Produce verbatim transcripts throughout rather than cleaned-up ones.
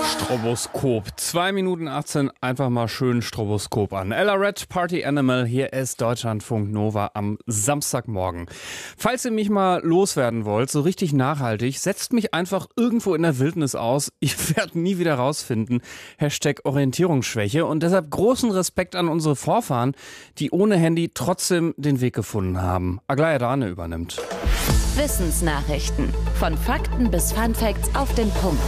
Stroboskop. zwei Minuten achtzehn, einfach mal schön Stroboskop an. Ella Red, Party Animal, hier ist Deutschlandfunk Nova am Samstagmorgen. Falls ihr mich mal loswerden wollt, so richtig nachhaltig, setzt mich einfach irgendwo in der Wildnis aus. Ich werde nie wieder rausfinden. Hashtag Orientierungsschwäche. Und deshalb großen Respekt an unsere Vorfahren, die ohne Handy trotzdem den Weg gefunden haben. Aglaya Dane übernimmt. Wissensnachrichten. Von Fakten bis Funfacts auf den Punkt.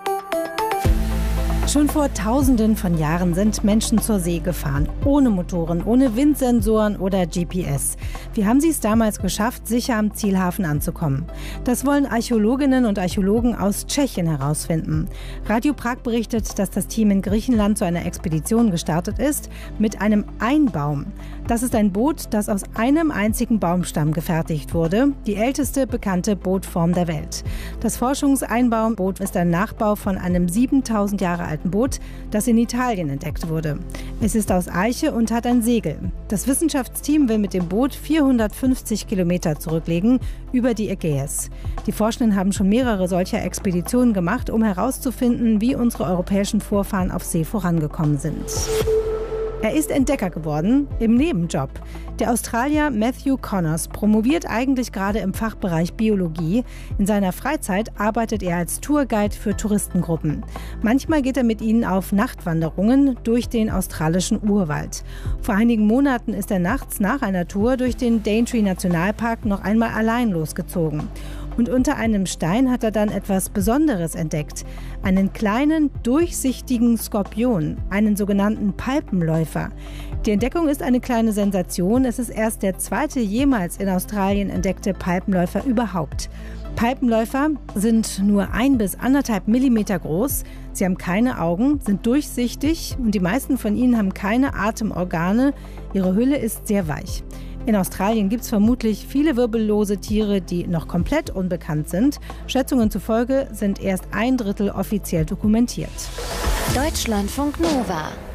Schon vor Tausenden von Jahren sind Menschen zur See gefahren. Ohne Motoren, ohne Windsensoren oder G P S. Wie haben sie es damals geschafft, sicher am Zielhafen anzukommen? Das wollen Archäologinnen und Archäologen aus Tschechien herausfinden. Radio Prag berichtet, dass das Team in Griechenland zu einer Expedition gestartet ist mit einem Einbaum. Das ist ein Boot, das aus einem einzigen Baumstamm gefertigt wurde. Die älteste bekannte Bootform der Welt. Das Forschungseinbaumboot ist ein Nachbau von einem siebentausend Jahre alten Boot, das in Italien entdeckt wurde. Es ist aus Eiche und hat ein Segel. Das Wissenschaftsteam will mit dem Boot vierhundertfünfzig Kilometer zurücklegen über die Ägäis. Die Forschenden haben schon mehrere solcher Expeditionen gemacht, um herauszufinden, wie unsere europäischen Vorfahren auf See vorangekommen sind. Er ist Entdecker geworden im Nebenjob. Der Australier Matthew Connors promoviert eigentlich gerade im Fachbereich Biologie. In seiner Freizeit arbeitet er als Tourguide für Touristengruppen. Manchmal geht er mit ihnen auf Nachtwanderungen durch den australischen Urwald. Vor einigen Monaten ist er nachts nach einer Tour durch den Daintree Nationalpark noch einmal allein losgezogen. Und unter einem Stein hat er dann etwas Besonderes entdeckt. Einen kleinen, durchsichtigen Skorpion, einen sogenannten Palpenläufer. Die Entdeckung ist eine kleine Sensation. Es ist erst der zweite jemals in Australien entdeckte Palpenläufer überhaupt. Palpenläufer sind nur ein bis anderthalb Millimeter groß. Sie haben keine Augen, sind durchsichtig und die meisten von ihnen haben keine Atemorgane. Ihre Hülle ist sehr weich. In Australien gibt es vermutlich viele wirbellose Tiere, die noch komplett unbekannt sind. Schätzungen zufolge sind erst ein Drittel offiziell dokumentiert. Deutschlandfunk Nova.